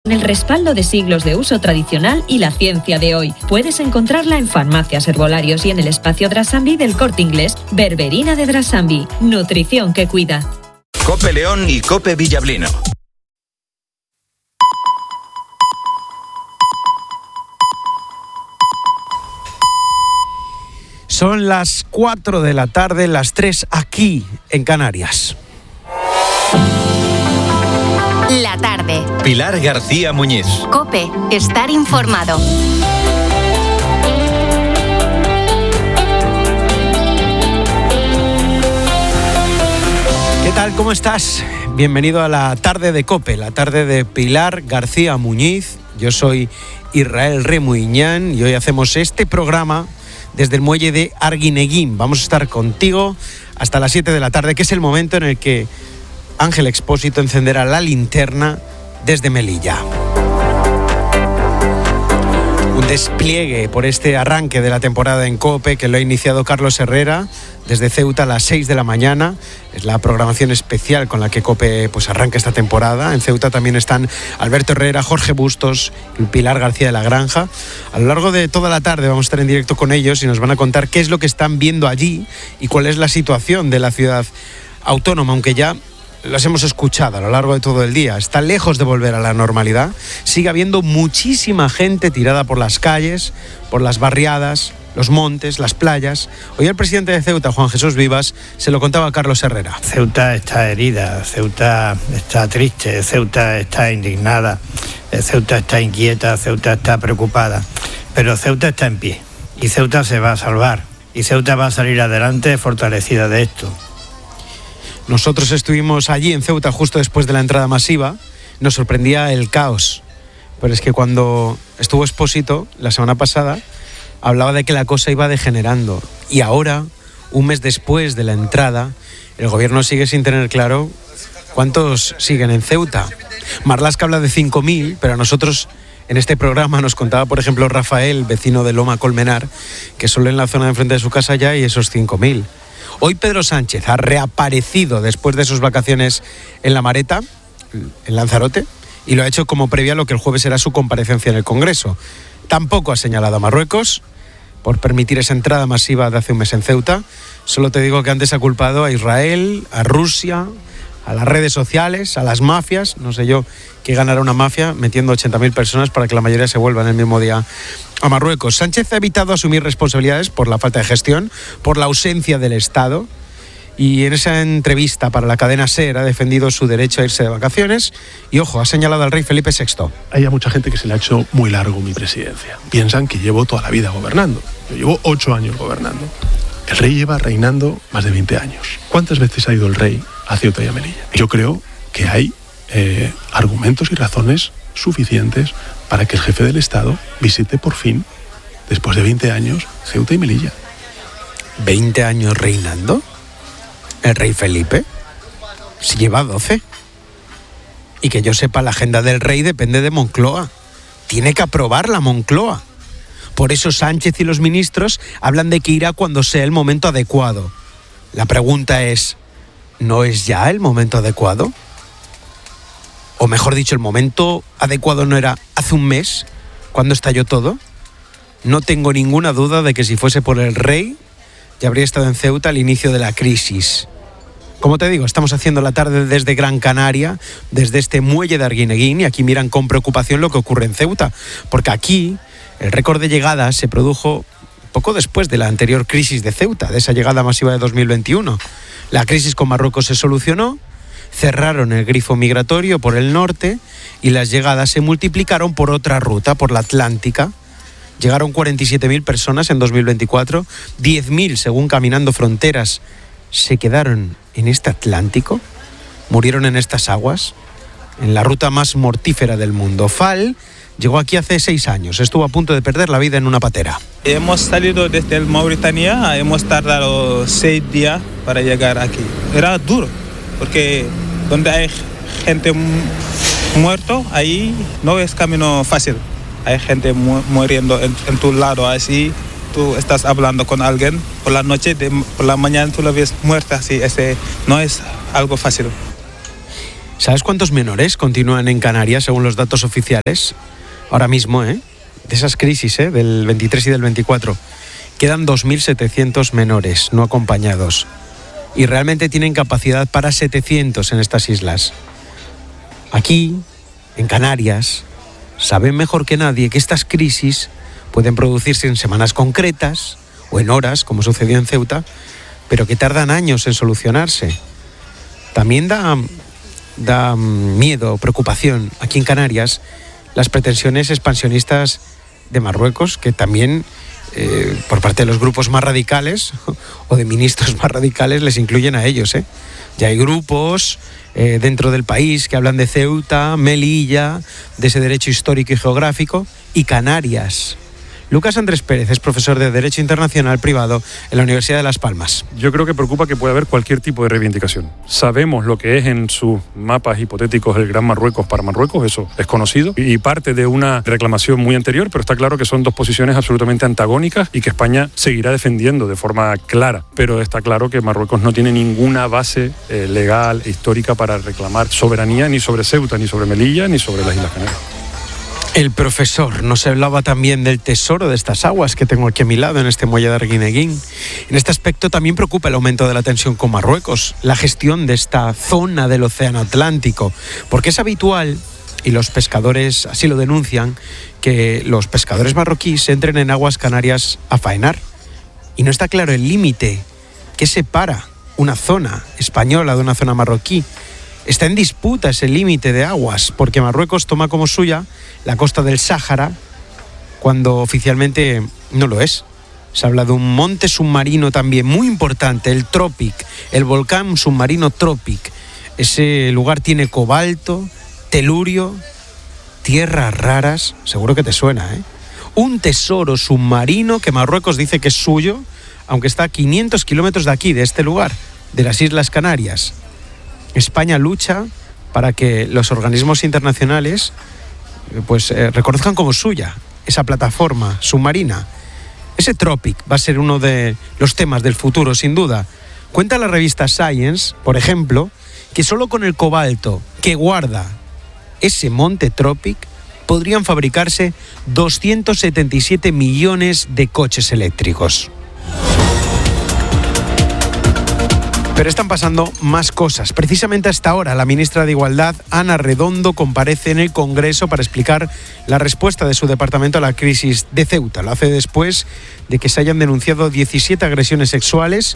el respaldo de siglos de uso tradicional y la ciencia de hoy. Puedes encontrarla en farmacias, herbolarios y en el espacio Drasambi del Corte Inglés. Berberina de Drasambi, nutrición que cuida. COPE León y COPE Villablino. Son las 4 de la tarde, las 3 aquí en Canarias. La tarde. Pilar García Muñiz. COPE, estar informado. ¿Qué tal? ¿Cómo estás? Bienvenido a la tarde de COPE, la tarde de Pilar García Muñiz. Yo soy Israel Remuiñán y hoy hacemos este programa desde el muelle de Arguineguín. Vamos a estar contigo hasta las 7 de la tarde, que es el momento en el que Ángel Expósito encenderá la linterna desde Melilla. Un despliegue por este arranque de la temporada en COPE que lo ha iniciado Carlos Herrera desde Ceuta a las 6 de la mañana. Es la programación especial con la que COPE arranca esta temporada. En Ceuta también están Alberto Herrera, Jorge Bustos y Pilar García de la Granja. A lo largo de toda la tarde vamos a estar en directo con ellos y nos van a contar qué es lo que están viendo allí y cuál es la situación de la ciudad autónoma, aunque ya las hemos escuchado a lo largo de todo el día. Está lejos de volver a la normalidad. Sigue habiendo muchísima gente tirada por las calles, por las barriadas, los montes, las playas. Hoy el presidente de Ceuta, Juan Jesús Vivas, se lo contaba a Carlos Herrera. Ceuta está herida, Ceuta está triste, Ceuta está indignada, Ceuta está inquieta, Ceuta está preocupada, pero Ceuta está en pie y Ceuta se va a salvar y Ceuta va a salir adelante fortalecida de esto. Nosotros estuvimos allí en Ceuta justo después de la entrada masiva. Nos sorprendía el caos, pero es que cuando estuvo Expósito la semana pasada hablaba de que la cosa iba degenerando y ahora, un mes después de la entrada, el gobierno sigue sin tener claro cuántos siguen en Ceuta. Marlaska habla de 5.000, pero a nosotros en este programa nos contaba, por ejemplo, Rafael, vecino de Loma Colmenar, que solo en la zona de enfrente de su casa ya hay esos 5.000. Hoy Pedro Sánchez ha reaparecido después de sus vacaciones en La Mareta, en Lanzarote, y lo ha hecho como previa a lo que el jueves será su comparecencia en el Congreso. Tampoco ha señalado a Marruecos por permitir esa entrada masiva de hace un mes en Ceuta. Solo te digo que antes ha culpado a Israel, a Rusia, a las redes sociales, a las mafias. No sé yo qué ganará una mafia metiendo 80.000 personas para que la mayoría se vuelvan el mismo día a Marruecos. Sánchez ha evitado asumir responsabilidades por la falta de gestión, por la ausencia del Estado. Y en esa entrevista para la cadena SER ha defendido su derecho a irse de vacaciones y, ojo, ha señalado al rey Felipe VI. Hay mucha gente que se le ha hecho muy largo mi presidencia. Piensan que llevo toda la vida gobernando. Yo llevo 8 años gobernando. El rey lleva reinando más de 20 años. ¿Cuántas veces ha ido el rey a Ceuta y a Melilla? Yo creo que hay argumentos y razones suficientes para que el jefe del Estado visite por fin, después de 20 años, Ceuta y Melilla. ¿20 años reinando? ¿El rey Felipe? Si lleva 12. Y que yo sepa, la agenda del rey depende de Moncloa. Tiene que aprobar la Moncloa. Por eso Sánchez y los ministros hablan de que irá cuando sea el momento adecuado. La pregunta es, ¿no es ya el momento adecuado? O mejor dicho, ¿el momento adecuado no era hace un mes, cuando estalló todo? No tengo ninguna duda de que si fuese por el rey, ya habría estado en Ceuta al inicio de la crisis. Como te digo, estamos haciendo la tarde desde Gran Canaria, desde este muelle de Arguineguín, y aquí miran con preocupación lo que ocurre en Ceuta, porque aquí el récord de llegadas se produjo poco después de la anterior crisis de Ceuta, de esa llegada masiva de 2021. La crisis con Marruecos se solucionó, cerraron el grifo migratorio por el norte y las llegadas se multiplicaron por otra ruta, por la Atlántica. Llegaron 47.000 personas en 2024, 10.000 según Caminando Fronteras se quedaron en este Atlántico, murieron en estas aguas, en la ruta más mortífera del mundo. Fall llegó aquí hace 6 años, estuvo a punto de perder la vida en una patera. Hemos salido desde el Mauritania, hemos tardado 6 días para llegar aquí. Era duro, porque donde hay gente muerto, ahí no es camino fácil. Hay gente muriendo en tu lado, así tú estás hablando con alguien por la noche, por la mañana tú la ves muerta, así, no es algo fácil. ¿Sabes cuántos menores continúan en Canarias según los datos oficiales? Ahora mismo, de esas crisis, del 23 y del 24, quedan 2.700 menores no acompañados. Y realmente tienen capacidad para 700 en estas islas. Aquí, en Canarias, saben mejor que nadie que estas crisis pueden producirse en semanas concretas o en horas, como sucedió en Ceuta, pero que tardan años en solucionarse. También da miedo, preocupación aquí en Canarias las pretensiones expansionistas de Marruecos, que también por parte de los grupos más radicales o de ministros más radicales les incluyen a ellos. Ya hay grupos dentro del país que hablan de Ceuta, Melilla, de ese derecho histórico y geográfico, y Canarias. Lucas Andrés Pérez es profesor de Derecho Internacional Privado en la Universidad de Las Palmas. Yo creo que preocupa que pueda haber cualquier tipo de reivindicación. Sabemos lo que es en sus mapas hipotéticos el Gran Marruecos para Marruecos, eso es conocido, y parte de una reclamación muy anterior, pero está claro que son dos posiciones absolutamente antagónicas y que España seguirá defendiendo de forma clara. Pero está claro que Marruecos no tiene ninguna base legal e histórica para reclamar soberanía ni sobre Ceuta, ni sobre Melilla, ni sobre las Islas Canarias. El profesor nos hablaba también del tesoro de estas aguas que tengo aquí a mi lado en este muelle de Arguineguín. En este aspecto también preocupa el aumento de la tensión con Marruecos, la gestión de esta zona del Océano Atlántico, porque es habitual, y los pescadores así lo denuncian, que los pescadores marroquíes entren en aguas canarias a faenar. Y no está claro el límite que separa una zona española de una zona marroquí. Está en disputa ese límite de aguas, porque Marruecos toma como suya la costa del Sáhara, cuando oficialmente no lo es. Se habla de un monte submarino también muy importante, el Tropic, el volcán submarino Tropic. Ese lugar tiene cobalto, telurio, tierras raras, seguro que te suena, Un tesoro submarino que Marruecos dice que es suyo, aunque está a 500 kilómetros de aquí, de este lugar, de las Islas Canarias. España lucha para que los organismos internacionales reconozcan como suya esa plataforma submarina. Ese Tropic va a ser uno de los temas del futuro, sin duda. Cuenta la revista Science, por ejemplo, que solo con el cobalto que guarda ese monte Tropic podrían fabricarse 277 millones de coches eléctricos. Pero están pasando más cosas. Precisamente hasta ahora, la ministra de Igualdad, Ana Redondo, comparece en el Congreso para explicar la respuesta de su departamento a la crisis de Ceuta. Lo hace después de que se hayan denunciado 17 agresiones sexuales,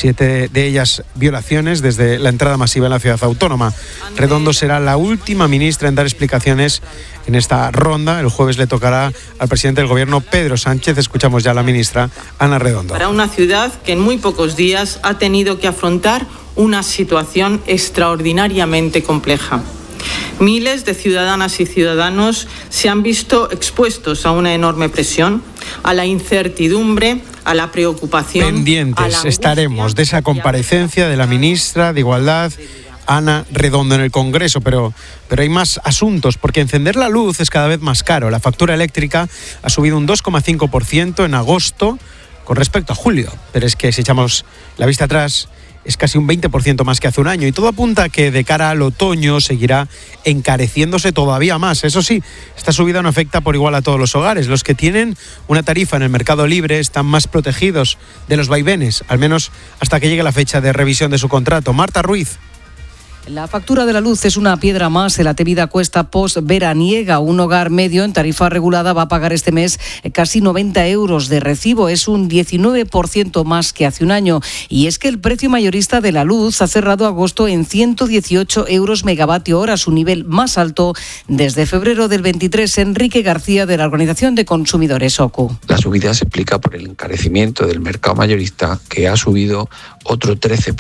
7 de ellas violaciones, desde la entrada masiva en la ciudad autónoma. Redondo será la última ministra en dar explicaciones en esta ronda. El jueves le tocará al presidente del Gobierno, Pedro Sánchez. Escuchamos ya a la ministra Ana Redondo. Para una ciudad que en muy pocos días ha tenido que afrontar una situación extraordinariamente compleja. Miles de ciudadanas y ciudadanos se han visto expuestos a una enorme presión, a la incertidumbre, a la preocupación. Pendientes estaremos de esa comparecencia de la ministra de Igualdad, Ana Redondo, en el Congreso, pero hay más asuntos, porque encender la luz es cada vez más caro. La factura eléctrica ha subido un 2,5% en agosto con respecto a julio, pero es que si echamos la vista atrás es casi un 20% más que hace un año, y todo apunta a que de cara al otoño seguirá encareciéndose todavía más. Eso sí, esta subida no afecta por igual a todos los hogares. Los que tienen una tarifa en el mercado libre están más protegidos de los vaivenes, al menos hasta que llegue la fecha de revisión de su contrato. Marta Ruiz. La factura de la luz es una piedra más en la temida cuesta post-veraniega. Un hogar medio en tarifa regulada va a pagar este mes casi 90 euros de recibo. Es un 19% más que hace un año. Y es que el precio mayorista de la luz ha cerrado agosto en 118 euros megavatio hora, su nivel más alto desde febrero del 23. Enrique García, de la Organización de Consumidores OCU. La subida se explica por el encarecimiento del mercado mayorista, que ha subido otro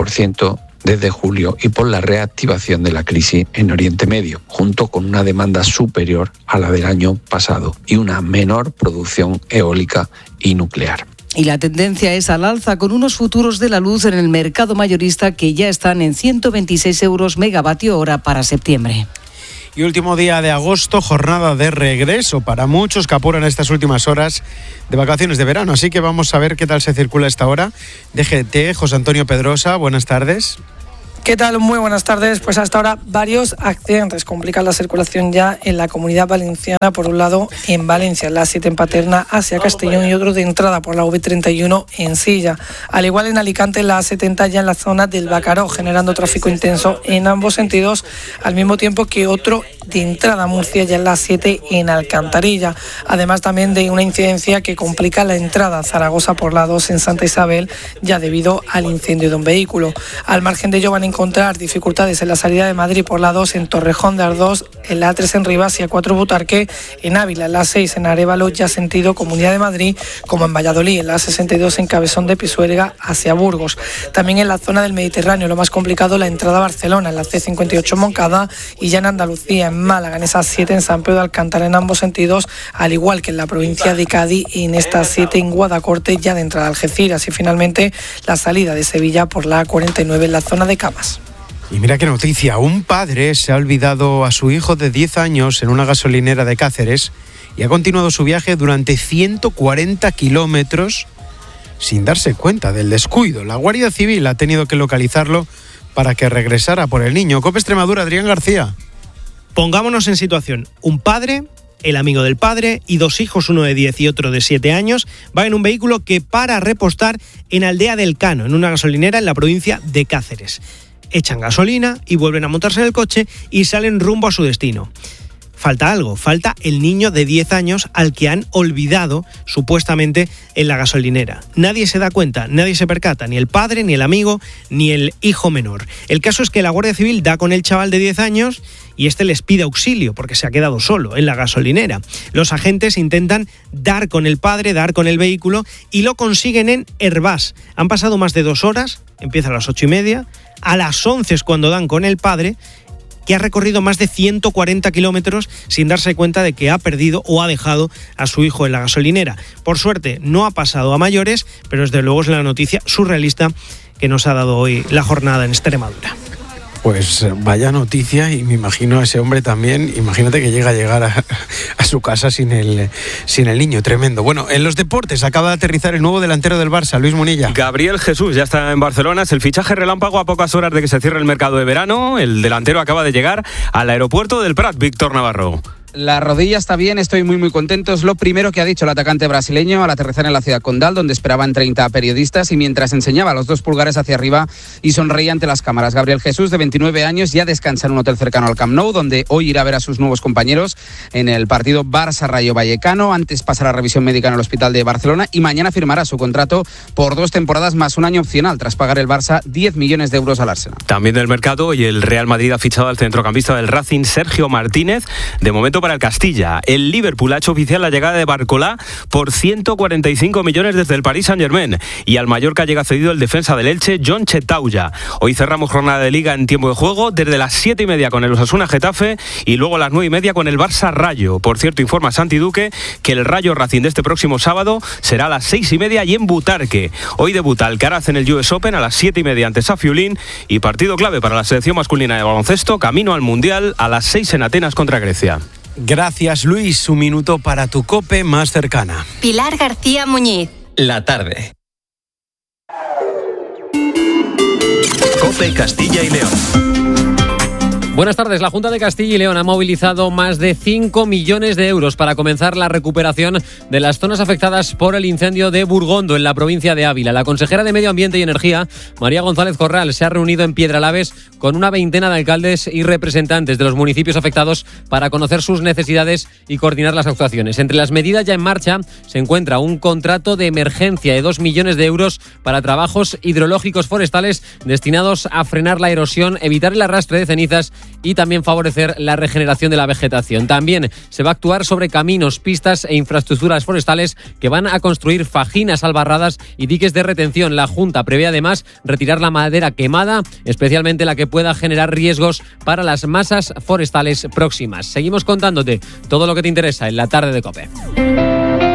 13% desde julio, y por la reactivación de la crisis en Oriente Medio, junto con una demanda superior a la del año pasado y una menor producción eólica y nuclear. Y la tendencia es al alza, con unos futuros de la luz en el mercado mayorista que ya están en 126 euros megavatio hora para septiembre. Y último día de agosto, jornada de regreso para muchos que apuran estas últimas horas de vacaciones de verano. Así que vamos a ver qué tal se circula esta hora. DGT, José Antonio Pedrosa, buenas tardes. ¿Qué tal? Muy buenas tardes. Pues hasta ahora varios accidentes complican la circulación ya en la Comunidad Valenciana. Por un lado, en Valencia, la 7 en Paterna hacia Castellón y otro de entrada por la V31 en Silla. Al igual en Alicante, la A70 ya en la zona del Bacaró, generando tráfico intenso en ambos sentidos, al mismo tiempo que otro de entrada a Murcia ya en la 7 en Alcantarilla. Además también de una incidencia que complica la entrada a Zaragoza por la 2 en Santa Isabel, ya debido al incendio de un vehículo. Al margen de ello van a encontrar dificultades en la salida de Madrid por la 2 en Torrejón de Ardoz, en la A3 en Rivas y A4 Butarque, en Ávila, en la 6 en Arévalo, ya sentido Comunidad de Madrid, como en Valladolid, en la 62 en Cabezón de Pisuerga hacia Burgos. También en la zona del Mediterráneo, lo más complicado, la entrada a Barcelona, en la C58 en Moncada, y ya en Andalucía, en Málaga, en esa 7 en San Pedro de Alcántara en ambos sentidos, al igual que en la provincia de Cádiz y en esta 7 en Guadacorte, ya de entrada a Algeciras, y finalmente la salida de Sevilla por la A49 en la zona de Camas. Y mira qué noticia, un padre se ha olvidado a su hijo de 10 años en una gasolinera de Cáceres y ha continuado su viaje durante 140 kilómetros sin darse cuenta del descuido. La Guardia Civil ha tenido que localizarlo para que regresara por el niño. COPE Extremadura, Adrián García. Pongámonos en situación. Un padre, el amigo del padre y 2 hijos, uno de 10 y otro de 7 años, van en un vehículo que para a repostar en Aldea del Cano, en una gasolinera en la provincia de Cáceres. Echan gasolina y vuelven a montarse en el coche y salen rumbo a su destino. Falta algo, falta el niño de 10 años al que han olvidado supuestamente en la gasolinera. Nadie se da cuenta, nadie se percata, ni el padre, ni el amigo, ni el hijo menor. El caso es que la Guardia Civil da con el chaval de 10 años y este les pide auxilio porque se ha quedado solo en la gasolinera. Los agentes intentan dar con el padre, dar con el vehículo y lo consiguen en Hervás. Han pasado más de 2 horas, empieza a las 8:30, a las 11 es cuando dan con el padre, que ha recorrido más de 140 kilómetros sin darse cuenta de que ha perdido o ha dejado a su hijo en la gasolinera. Por suerte no ha pasado a mayores, pero desde luego es la noticia surrealista que nos ha dado hoy la jornada en Extremadura. Pues vaya noticia, y me imagino a ese hombre también, imagínate que llega a llegar a su casa sin el niño, tremendo. Bueno, en los deportes acaba de aterrizar el nuevo delantero del Barça, Luis Munilla. Gabriel Jesús ya está en Barcelona, es el fichaje relámpago a pocas horas de que se cierre el mercado de verano. El delantero acaba de llegar al aeropuerto del Prat, Víctor Navarro. La rodilla está bien, estoy muy contento. Es lo primero que ha dicho el atacante brasileño al aterrizar en la ciudad condal, donde esperaban 30 periodistas, y mientras enseñaba los 2 pulgares hacia arriba y sonreía ante las cámaras. Gabriel Jesús, de 29 años, ya descansa en un hotel cercano al Camp Nou, donde hoy irá a ver a sus nuevos compañeros en el partido Barça-Rayo Vallecano. Antes pasará revisión médica en el hospital de Barcelona y mañana firmará su contrato por 2 temporadas más un año opcional, tras pagar el Barça 10 millones de euros al Arsenal. También del mercado, y el Real Madrid ha fichado al centrocampista del Racing, Sergio Martínez, de momento para el Castilla. El Liverpool ha hecho oficial la llegada de Barcolá por 145 millones desde el Paris Saint-Germain, y al Mallorca llega cedido el defensa del Elche, John Chetauya. Hoy cerramos jornada de Liga en tiempo de juego, desde las 7:30 con el Osasuna Getafe y luego a las 9:30 con el Barça Rayo. Por cierto, informa Santi Duque que el Rayo Racing de este próximo sábado será a las 6:30 y en Butarque. Hoy debuta Alcaraz en el US Open a las 7:30 ante Safiulín, y partido clave para la selección masculina de baloncesto, camino al Mundial, a las 6 en Atenas contra Grecia. Gracias, Luis. Un minuto para tu COPE más cercana. Pilar García Muñiz. La tarde. COPE Castilla y León. Buenas tardes. La Junta de Castilla y León ha movilizado más de 5 millones de euros para comenzar la recuperación de las zonas afectadas por el incendio de Burgondo, en la provincia de Ávila. La consejera de Medio Ambiente y Energía, María González Corral, se ha reunido en Piedralaves con una veintena de alcaldes y representantes de los municipios afectados para conocer sus necesidades y coordinar las actuaciones. Entre las medidas ya en marcha se encuentra un contrato de emergencia de 2 millones de euros para trabajos hidrológicos forestales destinados a frenar la erosión, evitar el arrastre de cenizas y también favorecer la regeneración de la vegetación. También se va a actuar sobre caminos, pistas e infraestructuras forestales que van a construir fajinas, albarradas y diques de retención. La Junta prevé además retirar la madera quemada, especialmente la que pueda generar riesgos para las masas forestales próximas. Seguimos contándote todo lo que te interesa en la tarde de COPE.